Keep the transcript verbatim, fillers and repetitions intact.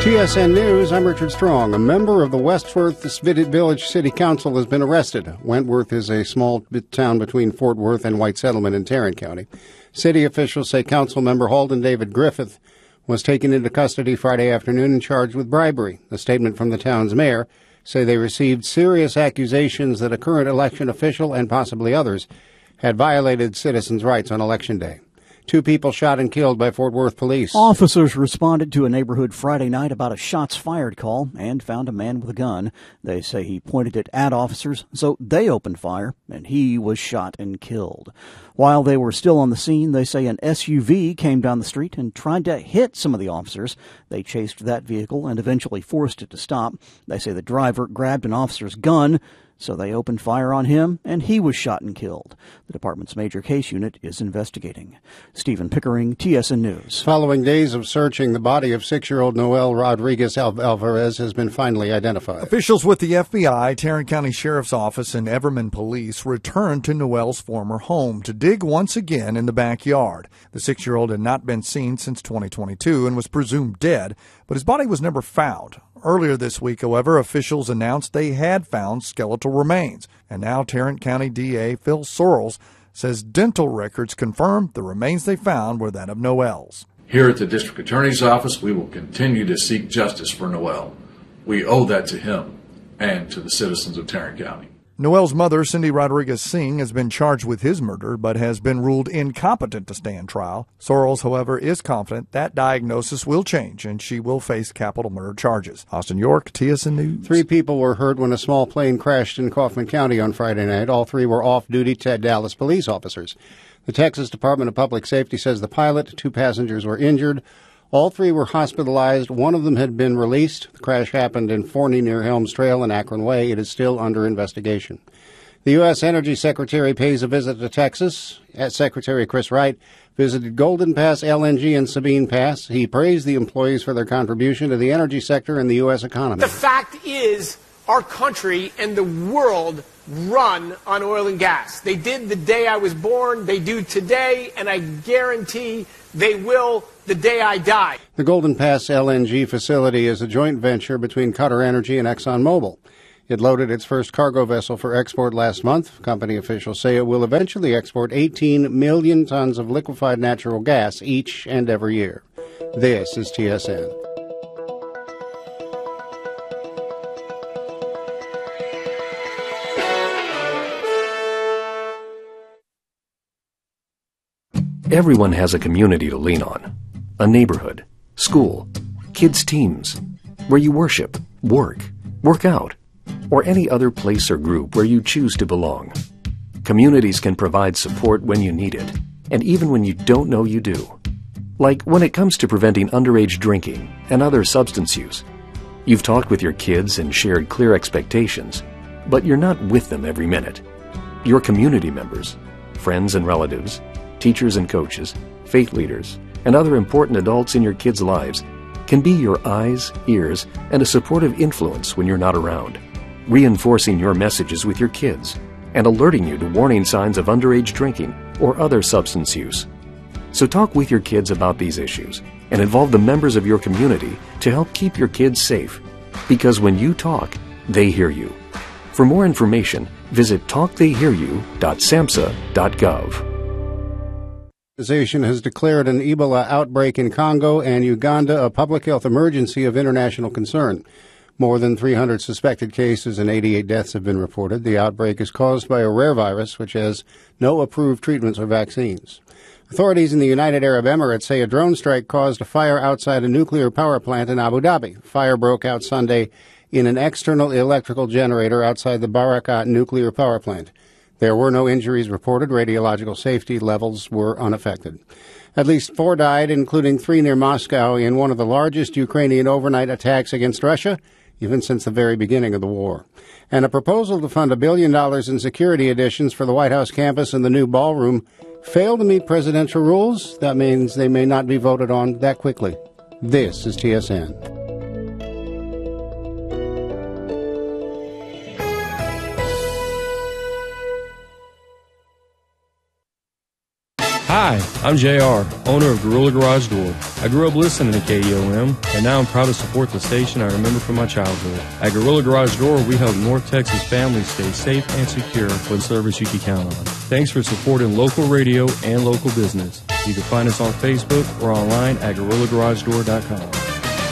T S N News, I'm Richard Strong. A member of the Wentworth Village City Council has been arrested. Wentworth is a small town between Fort Worth and White Settlement in Tarrant County. City officials say council member Halden David Griffith was taken into custody Friday afternoon and charged with bribery. A statement from the town's mayor say they received serious accusations that a current election official and possibly others had violated citizens' rights on Election Day. Two people shot and killed by Fort Worth police. Officers responded to a neighborhood Friday night about a shots fired call and found a man with a gun. They say he pointed it at officers, so they opened fire, and he was shot and killed. While they were still on the scene, they say an S U V came down the street and tried to hit some of the officers. They chased that vehicle and eventually forced it to stop. They say the driver grabbed an officer's gun, so they opened fire on him, and he was shot and killed. The department's major case unit is investigating. Stephen Pickering, T S N News. Following days of searching, the body of six-year-old Noel Rodriguez Alvarez has been finally identified. Officials with the F B I, Tarrant County Sheriff's Office, and Everman Police returned to Noel's former home to dig once again in the backyard. The six-year-old had not been seen since twenty twenty-two and was presumed dead, but his body was never found. Earlier this week, however, officials announced they had found skeletal remains. And now Tarrant County D A Phil Sorrells says dental records confirm the remains they found were that of Noel's. Here at the District Attorney's Office, we will continue to seek justice for Noel. We owe that to him and to the citizens of Tarrant County. Noel's mother, Cindy Rodriguez Singh, has been charged with his murder, but has been ruled incompetent to stand trial. Sorrells, however, is confident that diagnosis will change and she will face capital murder charges. Austin York, T S N News. Three people were hurt when a small plane crashed in Kaufman County on Friday night. All three were off-duty Dallas police officers. The Texas Department of Public Safety says the pilot, two passengers were injured. All three were hospitalized. One of them had been released. The crash happened in Forney near Helms Trail and Akron Way. It is still under investigation. The U S. Energy Secretary pays a visit to Texas. Secretary Chris Wright visited Golden Pass L N G and Sabine Pass. He praised the employees for their contribution to the energy sector and the U S economy. The fact is, our country and the world run on oil and gas. They did the day I was born, they do today, and I guarantee they will the day I die. The Golden Pass L N G facility is a joint venture between Qatar Energy and ExxonMobil. It loaded its first cargo vessel for export last month. Company officials say it will eventually export eighteen million tons of liquefied natural gas each and every year. This is T S N. Everyone has a community to lean on. A neighborhood, school, kids' teams, where you worship, work, work out, or any other place or group where you choose to belong. Communities can provide support when you need it, and even when you don't know you do. Like when it comes to preventing underage drinking and other substance use. You've talked with your kids and shared clear expectations, but you're not with them every minute. Your community members, friends and relatives, teachers and coaches, faith leaders, and other important adults in your kids' lives can be your eyes, ears, and a supportive influence when you're not around, reinforcing your messages with your kids and alerting you to warning signs of underage drinking or other substance use. So talk with your kids about these issues and involve the members of your community to help keep your kids safe. Because when you talk, they hear you. For more information, visit talk they hear you dot samhsa dot gov. The organization has declared an Ebola outbreak in Congo and Uganda a public health emergency of international concern. More than three hundred suspected cases and eighty-eight deaths have been reported. The outbreak is caused by a rare virus which has no approved treatments or vaccines. Authorities in the United Arab Emirates say a drone strike caused a fire outside a nuclear power plant in Abu Dhabi. Fire broke out Sunday in an external electrical generator outside the Barakat nuclear power plant. There were no injuries reported. Radiological safety levels were unaffected. At least four died, including three near Moscow, in one of the largest Ukrainian overnight attacks against Russia, even since the very beginning of the war. And a proposal to fund a billion dollars in security additions for the White House campus and the new ballroom failed to meet presidential rules. That means they may not be voted on that quickly. This is T S N. Hi, I'm J R, owner of Gorilla Garage Door. I grew up listening to K E O M, and now I'm proud to support the station I remember from my childhood. At Gorilla Garage Door, we help North Texas families stay safe and secure with service you can count on. Thanks for supporting local radio and local business. You can find us on Facebook or online at gorilla garage door dot com.